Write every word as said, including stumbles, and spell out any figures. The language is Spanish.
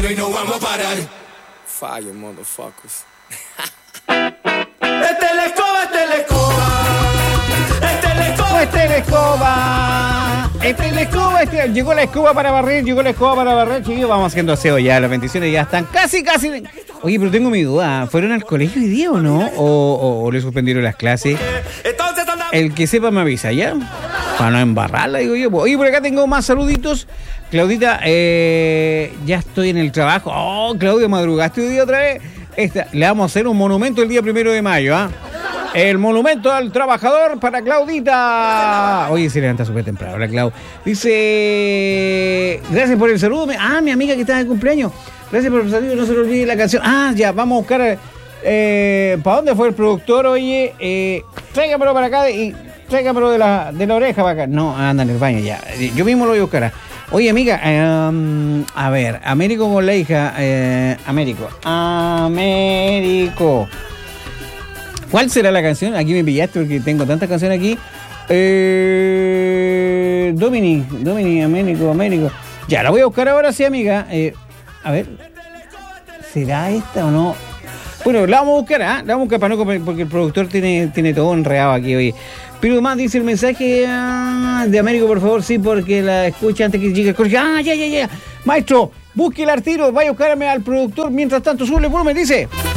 cero y no vamos a parar. Fire, motherfuckers. Este es la escoba, este es la escoba. Este es la escoba, este es la escoba. Este es la escoba, este... Llegó la escoba para barrer, llegó la escoba para barrer, chiquillos. Vamos haciendo aseo ya, las bendiciones ya están casi, casi... Oye, pero tengo mi duda, ¿fueron al colegio hoy día o no? ¿O, o, o le suspendieron las clases? El que sepa me avisa, ¿ya? Para no embarrarla, digo yo. Oye, por acá tengo más saluditos. Claudita, eh, ya estoy en el trabajo. Oh, Claudia, madrugaste hoy día otra vez. Esta, le vamos a hacer un monumento el día primero de mayo, ¿ah? ¿eh? El monumento al trabajador para Claudita. Oye, se levanta súper temprano, la Clau. Dice, gracias por el saludo. Ah, mi amiga que está de cumpleaños. Gracias por el saludo, no se le olvide la canción. Ah, ya, vamos a buscar... Eh, ¿Para dónde fue el productor? Oye, eh, tráigamelo para acá y tráigamelo de la, de la oreja para acá. No, anda en el baño ya. Yo mismo lo voy a buscar. Oye, amiga, eh, a ver, Américo con la hija. Eh, Américo. Américo. ¿Cuál será la canción? Aquí me pillaste porque tengo tantas canciones aquí. Eh, Domini, Domini, Américo, Américo. Ya, la voy a buscar ahora, sí, amiga. Eh, a ver, ¿será esta o no? Bueno, la vamos a buscar, ¿ah? ¿eh? La vamos a buscar para no, porque el productor tiene, tiene todo enredado aquí hoy. Pero más dice el mensaje ah, de Américo, por favor, sí, porque la escucha antes que llegue el coche. Ah, ya, ya, ya. Maestro, búsquela al tiro, vaya a buscarme al productor. Mientras tanto, sube el volumen, dice.